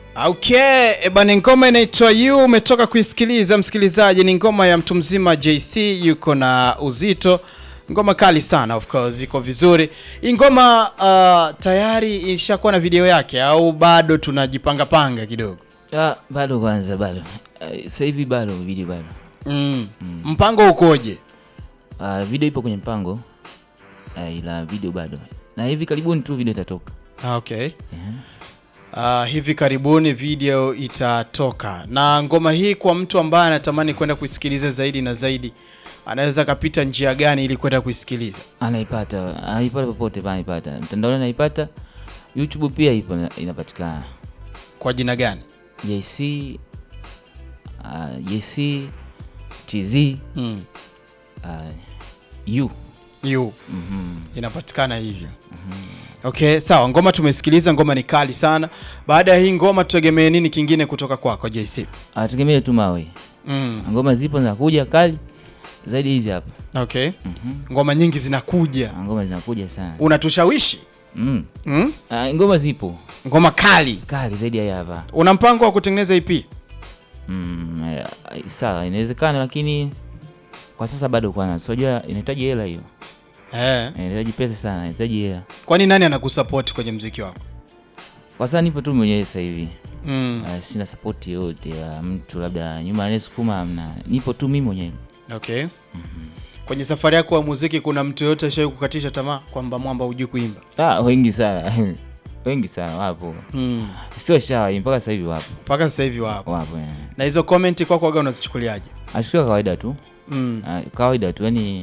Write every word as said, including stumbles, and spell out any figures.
Okay, ebana ngoma inaitwa You, umetoka kuisikiliza msikilizaji, ni ngoma ya mtu mzima J C, yuko na Uzito. Ngoma kali sana, of course, iko vizuri. Hii ngoma uh, tayari ishakuwa na video yake au bado tunajipanga panga kidogo? Ah, bado kwanza bado. Uh, sasa hivi bado video bado. Mm. mm. Mpango ukoje? Uh, video ipo kwenye mpango. Uh, ila video bado. Na hivi karibuni tu video itatoka. Okay. Uh-huh. Uh, hivi karibuni video itatoka. Na ngoma hii kwa mtu ambaye anatamani kwenda kuisikiliza zaidi na zaidi, anaweza kapita njia gani ili kwenda kuisikiliza? Anaipata, anaipata popote pale anaipata. Mtandaoni anaipata. YouTube pia ipo inapatikana. Kwa jina gani? J C uh, J C T Z mm. uh, You You. Mhm. Inapatikana hivyo. Mhm. Okay, sawa. Ngoma tumesikiliza, ngoma ni kali sana. Baada ya hii ngoma tutegemee nini kingine kutoka kwako J C? Ah, tegemee tu mawe. Mm. Ngoma zipo zinakuja kali zaidi hizi hapa. Okay. Mhm. Ngoma nyingi zinakuja. Ngoma zinakuja sana. Unatushawishi? Mm. Mm? Ah, ngoma zipo. Ngoma kali. Kali zaidi ya hapa. Una mpango wa kutengeneza E P? Mm, sawa, inawezekana lakini kwa sasa bado kwanza. Unajua inahitaji hela hiyo. Eh. Inahitaji pesa sana, inahitaji hela. Kwani nani anakusupport kwenye muziki wako? Kwa sasa nipo tu mwenyewe sasa hivi. Mm. Uh, sina support yote ya mtu labda nyuma anesukuma amna. Nipo tu mimi mwenyewe. Okay. Mhm. Kwenye safari yako ya muziki kuna mtu yote ashaye kukatisha tamaa kwamba mwamba hujui kuimba? Ah, wengi sana. Wengi sana wapo. Mm. Sio shawa mpaka sasa hivi wapo. Mpaka sasa hivi wapo. Wapo. Yeah. Na hizo comment kwako waga unazichukuliaje? Ashukuru kawaida tu. Mm. Uh, kawaida tu yani